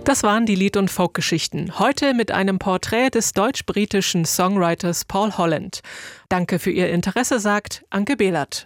Das waren die Lied- und Folkgeschichten. Heute mit einem Porträt des deutsch-britischen Songwriters Paul Holland. Danke für Ihr Interesse, sagt Anke Behlert.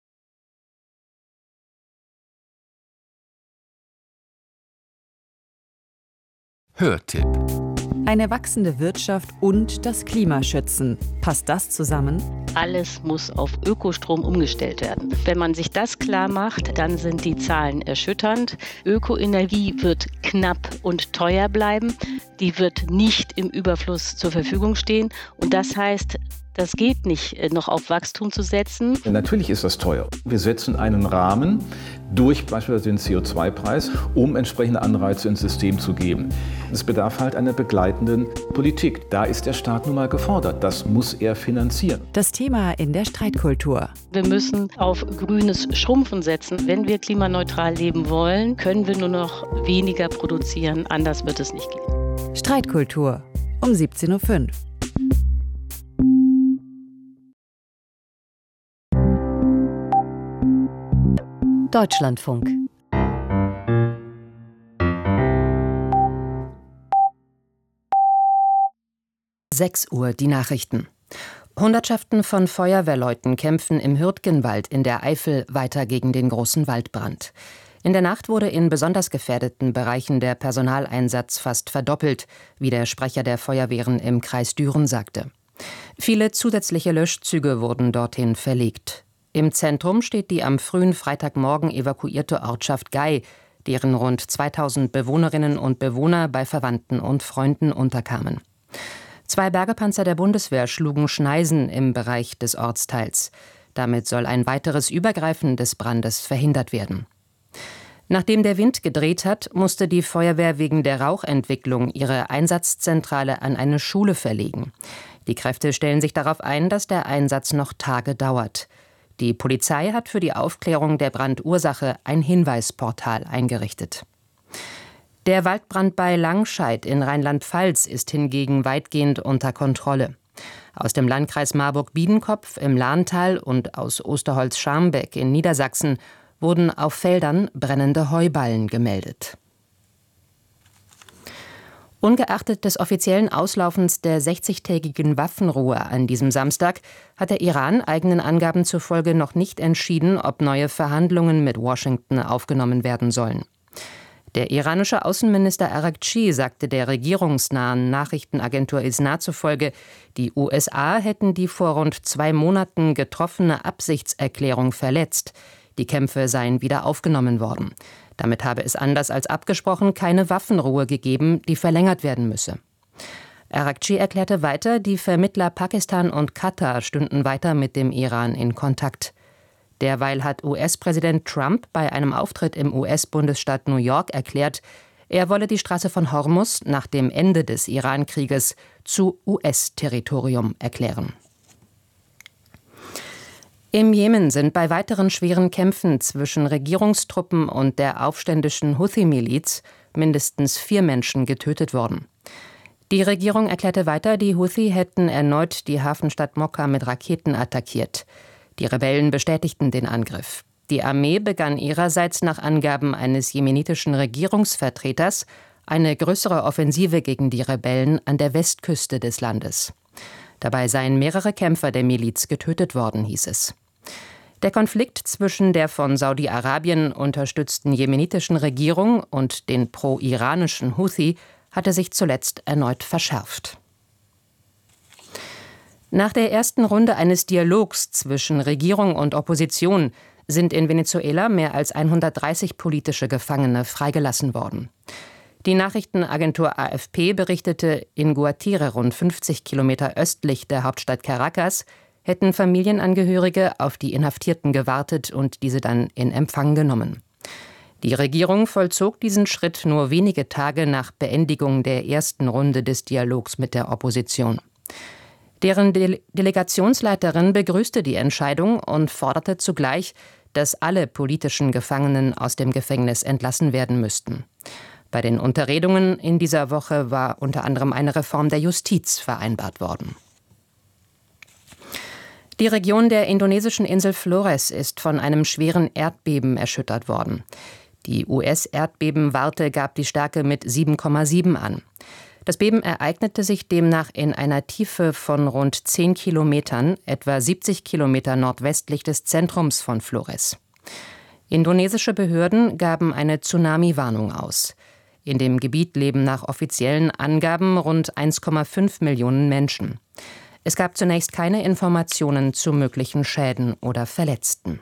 Hörtipp. Eine wachsende Wirtschaft und das Klima schützen. Passt das zusammen? Alles muss auf Ökostrom umgestellt werden. Wenn man sich das klar macht, dann sind die Zahlen erschütternd. Ökoenergie wird knapp und teuer bleiben. Die wird nicht im Überfluss zur Verfügung stehen. Und das heißt, das geht nicht, noch auf Wachstum zu setzen. Natürlich ist das teuer. Wir setzen einen Rahmen durch beispielsweise den CO2-Preis, um entsprechende Anreize ins System zu geben. Es bedarf halt einer begleitenden Politik. Da ist der Staat nun mal gefordert. Das muss er finanzieren. Das Thema in der Streitkultur. Wir müssen auf grünes Schrumpfen setzen. Wenn wir klimaneutral leben wollen, können wir nur noch weniger produzieren. Anders wird es nicht gehen. Streitkultur um 17.05 Uhr. Deutschlandfunk. Sechs Uhr die Nachrichten. Hundertschaften von Feuerwehrleuten kämpfen im Hürtgenwald in der Eifel weiter gegen den großen Waldbrand. In der Nacht wurde in besonders gefährdeten Bereichen der Personaleinsatz fast verdoppelt, wie der Sprecher der Feuerwehren im Kreis Düren sagte. Viele zusätzliche Löschzüge wurden dorthin verlegt. Im Zentrum steht die am frühen Freitagmorgen evakuierte Ortschaft Gey, deren rund 2000 Bewohnerinnen und Bewohner bei Verwandten und Freunden unterkamen. 2 Bergepanzer der Bundeswehr schlugen Schneisen im Bereich des Ortsteils. Damit soll ein weiteres Übergreifen des Brandes verhindert werden. Nachdem der Wind gedreht hat, musste die Feuerwehr wegen der Rauchentwicklung ihre Einsatzzentrale an eine Schule verlegen. Die Kräfte stellen sich darauf ein, dass der Einsatz noch Tage dauert. Die Polizei hat für die Aufklärung der Brandursache ein Hinweisportal eingerichtet. Der Waldbrand bei Langscheid in Rheinland-Pfalz ist hingegen weitgehend unter Kontrolle. Aus dem Landkreis Marburg-Biedenkopf im Lahntal und aus Osterholz-Scharmbeck in Niedersachsen wurden auf Feldern brennende Heuballen gemeldet. Ungeachtet des offiziellen Auslaufens der 60-tägigen Waffenruhe an diesem Samstag hat der Iran eigenen Angaben zufolge noch nicht entschieden, ob neue Verhandlungen mit Washington aufgenommen werden sollen. Der iranische Außenminister Araghchi sagte der regierungsnahen Nachrichtenagentur ISNA zufolge, die USA hätten die vor rund 2 Monaten getroffene Absichtserklärung verletzt. Die Kämpfe seien wieder aufgenommen worden. Damit habe es anders als abgesprochen keine Waffenruhe gegeben, die verlängert werden müsse. Araghchi erklärte weiter, die Vermittler Pakistan und Katar stünden weiter mit dem Iran in Kontakt. Derweil hat US-Präsident Trump bei einem Auftritt im US-Bundesstaat New York erklärt, er wolle die Straße von Hormuz nach dem Ende des Iran-Krieges zu US-Territorium erklären. Im Jemen sind bei weiteren schweren Kämpfen zwischen Regierungstruppen und der aufständischen Houthi-Miliz mindestens 4 Menschen getötet worden. Die Regierung erklärte weiter, die Houthi hätten erneut die Hafenstadt Mokka mit Raketen attackiert. Die Rebellen bestätigten den Angriff. Die Armee begann ihrerseits nach Angaben eines jemenitischen Regierungsvertreters eine größere Offensive gegen die Rebellen an der Westküste des Landes. Dabei seien mehrere Kämpfer der Miliz getötet worden, hieß es. Der Konflikt zwischen der von Saudi-Arabien unterstützten jemenitischen Regierung und den pro-iranischen Houthi hatte sich zuletzt erneut verschärft. Nach der ersten Runde eines Dialogs zwischen Regierung und Opposition sind in Venezuela mehr als 130 politische Gefangene freigelassen worden. Die Nachrichtenagentur AFP berichtete, in Guatire, rund 50 Kilometer östlich der Hauptstadt Caracas, hätten Familienangehörige auf die Inhaftierten gewartet und diese dann in Empfang genommen. Die Regierung vollzog diesen Schritt nur wenige Tage nach Beendigung der ersten Runde des Dialogs mit der Opposition. Deren Delegationsleiterin begrüßte die Entscheidung und forderte zugleich, dass alle politischen Gefangenen aus dem Gefängnis entlassen werden müssten. Bei den Unterredungen in dieser Woche war unter anderem eine Reform der Justiz vereinbart worden. Die Region der indonesischen Insel Flores ist von einem schweren Erdbeben erschüttert worden. Die US-Erdbebenwarte gab die Stärke mit 7,7 an. Das Beben ereignete sich demnach in einer Tiefe von rund 10 Kilometern, etwa 70 Kilometer nordwestlich des Zentrums von Flores. Indonesische Behörden gaben eine Tsunami-Warnung aus. In dem Gebiet leben nach offiziellen Angaben rund 1,5 Millionen Menschen. Es gab zunächst keine Informationen zu möglichen Schäden oder Verletzten.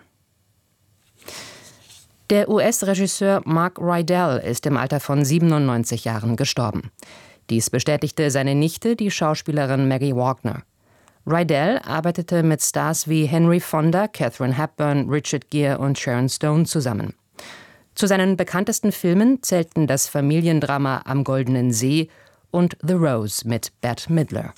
Der US-Regisseur Mark Rydell ist im Alter von 97 Jahren gestorben. Dies bestätigte seine Nichte, die Schauspielerin Maggie Wagner. Rydell arbeitete mit Stars wie Henry Fonda, Katharine Hepburn, Richard Gere und Sharon Stone zusammen. Zu seinen bekanntesten Filmen zählten das Familiendrama Am Goldenen See und The Rose mit Bette Midler.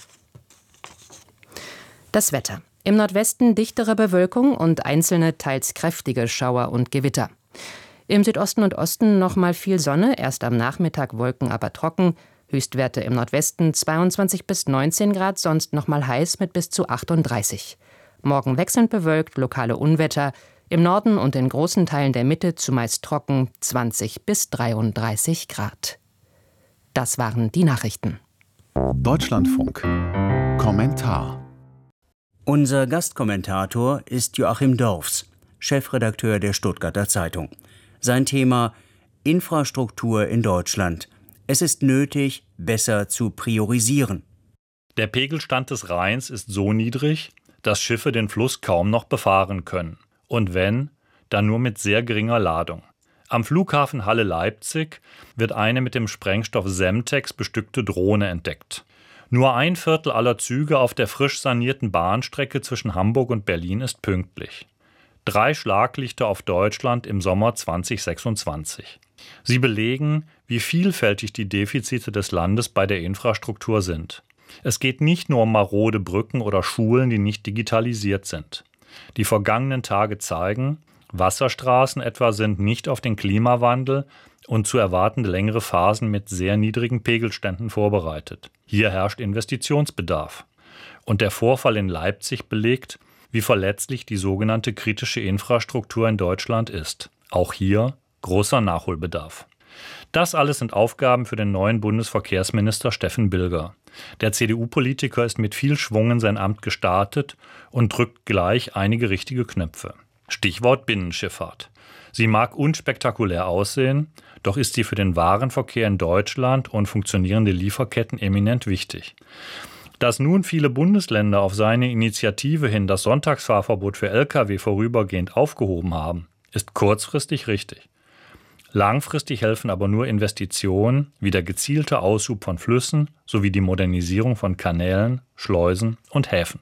Das Wetter. Im Nordwesten dichtere Bewölkung und einzelne, teils kräftige Schauer und Gewitter. Im Südosten und Osten noch mal viel Sonne, erst am Nachmittag Wolken, aber trocken. Höchstwerte im Nordwesten 22 bis 19 Grad, sonst noch mal heiß mit bis zu 38. Morgen wechselnd bewölkt, lokale Unwetter. Im Norden und in großen Teilen der Mitte zumeist trocken, 20 bis 33 Grad. Das waren die Nachrichten. Deutschlandfunk. Kommentar. Unser Gastkommentator ist Joachim Dorfs, Chefredakteur der Stuttgarter Zeitung. Sein Thema: Infrastruktur in Deutschland. Es ist nötig, besser zu priorisieren. Der Pegelstand des Rheins ist so niedrig, dass Schiffe den Fluss kaum noch befahren können. Und wenn, dann nur mit sehr geringer Ladung. Am Flughafen Halle-Leipzig wird eine mit dem Sprengstoff Semtex bestückte Drohne entdeckt. Nur 1/4 aller Züge auf der frisch sanierten Bahnstrecke zwischen Hamburg und Berlin ist pünktlich. 3 Schlaglichter auf Deutschland im Sommer 2026. Sie belegen, wie vielfältig die Defizite des Landes bei der Infrastruktur sind. Es geht nicht nur um marode Brücken oder Schulen, die nicht digitalisiert sind. Die vergangenen Tage zeigen, Wasserstraßen etwa sind nicht auf den Klimawandel und zu erwartende längere Phasen mit sehr niedrigen Pegelständen vorbereitet. Hier herrscht Investitionsbedarf. Und der Vorfall in Leipzig belegt, wie verletzlich die sogenannte kritische Infrastruktur in Deutschland ist. Auch hier großer Nachholbedarf. Das alles sind Aufgaben für den neuen Bundesverkehrsminister Steffen Bilger. Der CDU-Politiker ist mit viel Schwung in sein Amt gestartet und drückt gleich einige richtige Knöpfe. Stichwort Binnenschifffahrt. Sie mag unspektakulär aussehen, doch ist sie für den Warenverkehr in Deutschland und funktionierende Lieferketten eminent wichtig. Dass nun viele Bundesländer auf seine Initiative hin das Sonntagsfahrverbot für Lkw vorübergehend aufgehoben haben, ist kurzfristig richtig. Langfristig helfen aber nur Investitionen wie der gezielte Aushub von Flüssen sowie die Modernisierung von Kanälen, Schleusen und Häfen.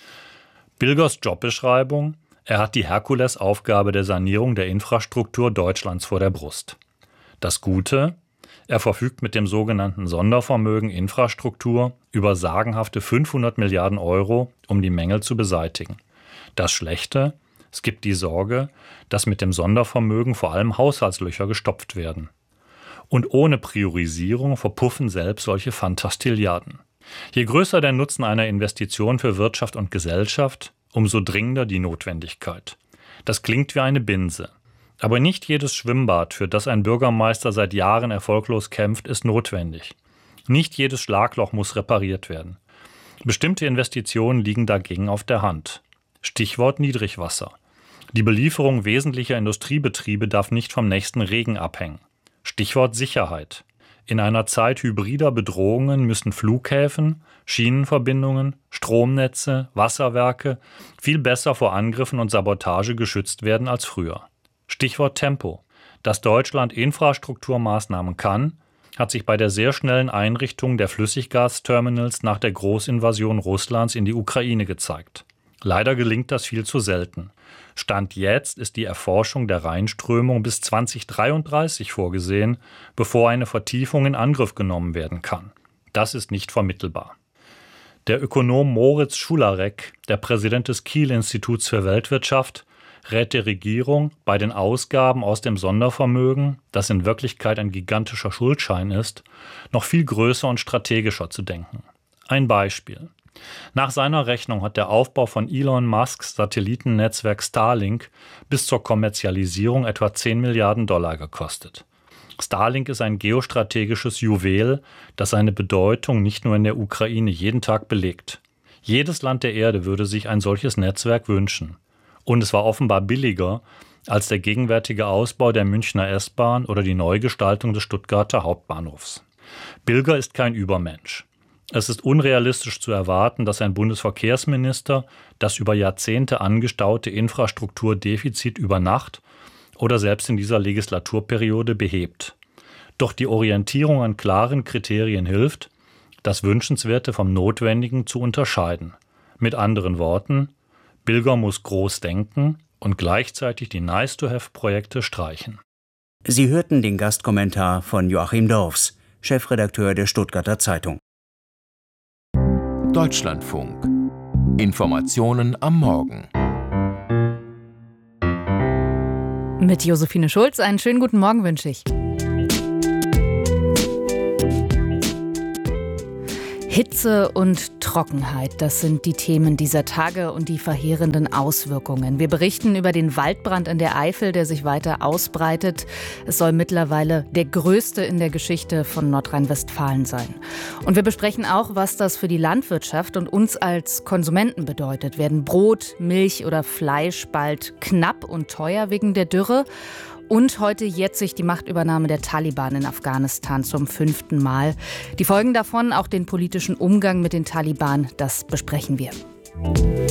Bilgers Jobbeschreibung: Er hat die Herkulesaufgabe der Sanierung der Infrastruktur Deutschlands vor der Brust. Das Gute: Er verfügt mit dem sogenannten Sondervermögen Infrastruktur über sagenhafte 500 Milliarden Euro, um die Mängel zu beseitigen. Das Schlechte: Es gibt die Sorge, dass mit dem Sondervermögen vor allem Haushaltslöcher gestopft werden. Und ohne Priorisierung verpuffen selbst solche Fantastilliarden. Je größer der Nutzen einer Investition für Wirtschaft und Gesellschaft, umso dringender die Notwendigkeit. Das klingt wie eine Binse. Aber nicht jedes Schwimmbad, für das ein Bürgermeister seit Jahren erfolglos kämpft, ist notwendig. Nicht jedes Schlagloch muss repariert werden. Bestimmte Investitionen liegen dagegen auf der Hand. Stichwort Niedrigwasser. Die Belieferung wesentlicher Industriebetriebe darf nicht vom nächsten Regen abhängen. Stichwort Sicherheit. In einer Zeit hybrider Bedrohungen müssen Flughäfen, Schienenverbindungen, Stromnetze, Wasserwerke viel besser vor Angriffen und Sabotage geschützt werden als früher. Stichwort Tempo. Dass Deutschland Infrastrukturmaßnahmen kann, hat sich bei der sehr schnellen Einrichtung der Flüssiggasterminals nach der Großinvasion Russlands in die Ukraine gezeigt. Leider gelingt das viel zu selten. Stand jetzt ist die Erforschung der Rheinströmung bis 2033 vorgesehen, bevor eine Vertiefung in Angriff genommen werden kann. Das ist nicht vermittelbar. Der Ökonom Moritz Schularek, der Präsident des Kiel-Instituts für Weltwirtschaft, rät der Regierung, bei den Ausgaben aus dem Sondervermögen, das in Wirklichkeit ein gigantischer Schuldschein ist, noch viel größer und strategischer zu denken. Ein Beispiel. Nach seiner Rechnung hat der Aufbau von Elon Musks Satellitennetzwerk Starlink bis zur Kommerzialisierung etwa 10 Milliarden Dollar gekostet. Starlink ist ein geostrategisches Juwel, das seine Bedeutung nicht nur in der Ukraine jeden Tag belegt. Jedes Land der Erde würde sich ein solches Netzwerk wünschen. Und es war offenbar billiger als der gegenwärtige Ausbau der Münchner S-Bahn oder die Neugestaltung des Stuttgarter Hauptbahnhofs. Bilger ist kein Übermensch. Es ist unrealistisch zu erwarten, dass ein Bundesverkehrsminister das über Jahrzehnte angestaute Infrastrukturdefizit über Nacht oder selbst in dieser Legislaturperiode behebt. Doch die Orientierung an klaren Kriterien hilft, das Wünschenswerte vom Notwendigen zu unterscheiden. Mit anderen Worten, Bilger muss groß denken und gleichzeitig die Nice-to-have-Projekte streichen. Sie hörten den Gastkommentar von Joachim Dorfs, Chefredakteur der Stuttgarter Zeitung. Deutschlandfunk. Informationen am Morgen. Mit Josephine Schulz einen schönen guten Morgen wünsche ich. Hitze und Trockenheit, das sind die Themen dieser Tage und die verheerenden Auswirkungen. Wir berichten über den Waldbrand in der Eifel, der sich weiter ausbreitet. Es soll mittlerweile der größte in der Geschichte von Nordrhein-Westfalen sein. Und wir besprechen auch, was das für die Landwirtschaft und uns als Konsumenten bedeutet. Werden Brot, Milch oder Fleisch bald knapp und teuer wegen der Dürre? Und heute jährt sich die Machtübernahme der Taliban in Afghanistan zum 5. Mal. Die Folgen davon, auch den politischen Umgang mit den Taliban, das besprechen wir.